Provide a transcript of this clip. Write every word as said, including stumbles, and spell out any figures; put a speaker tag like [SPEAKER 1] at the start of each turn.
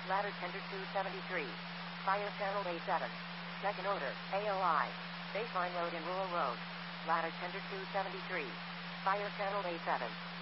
[SPEAKER 1] Ladder tender two seventy-three. Fire channel A seven. Second order, A O I. Baseline load in rural road. Ladder tender two seventy-three. Fire channel A seven.